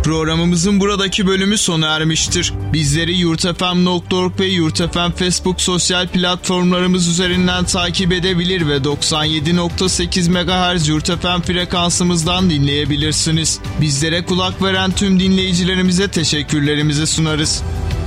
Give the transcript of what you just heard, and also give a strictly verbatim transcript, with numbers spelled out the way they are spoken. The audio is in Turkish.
Programımızın buradaki bölümü sona ermiştir. Bizleri yurtfm nokta org ve Yurtfm Facebook sosyal platformlarımız üzerinden takip edebilir ve doksan yedi nokta sekiz megahertz Yurtfm frekansımızdan dinleyebilirsiniz. Bizlere kulak veren tüm dinleyicilerimize teşekkürlerimizi sunarız.